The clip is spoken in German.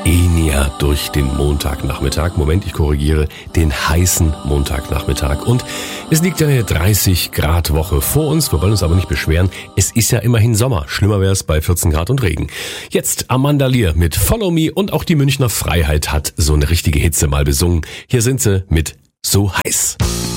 Enia durch den Montagnachmittag. Moment, ich korrigiere, den heißen Montagnachmittag. Und es liegt eine 30 Grad Woche vor uns. Wir wollen uns aber nicht beschweren. Es ist ja immerhin Sommer. Schlimmer wäre es bei 14 Grad und Regen. Jetzt Amanda Lear mit Follow Me und auch die Münchner Freiheit hat so eine richtige Hitze mal besungen. Hier sind sie mit So heiß.